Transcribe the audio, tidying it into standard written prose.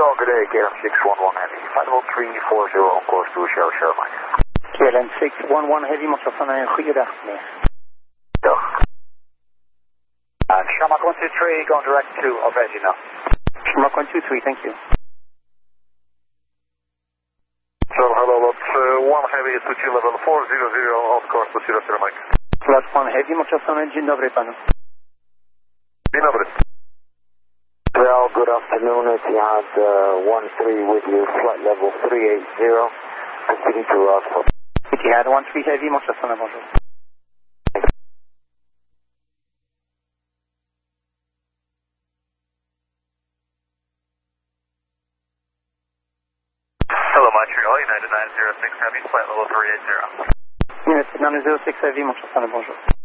good day, KLM 611 Heavy. Flight level 340 on course to Shell Mike. KLM 611 Heavy, mag van een goede dag, meneer. Dag. Shamrock 123, going direct to Alveji now. Shamrock 123, thank you. So, hello, that's 1 Heavy, Suchi level 400 on course to Shell Mike. Flight 1 Heavy, mag van dzień dobry panu. Dzień dobry. Well, good afternoon. It's Yaz 13 with you, flight level 380, proceeding to Rockford. Etihad 13 Heavy, mag van bonjour. Hello, Montreal, United 906 Heavy, flight level 380. United 906 Heavy, mag van bonjour.